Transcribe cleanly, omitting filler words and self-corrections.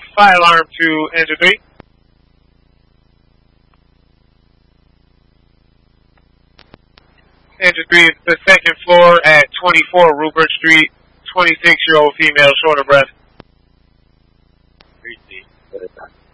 fire alarm to engine 3. Engine 3 is the second floor at 24 Rupert Street. 26-year-old female, short of breath. 3C.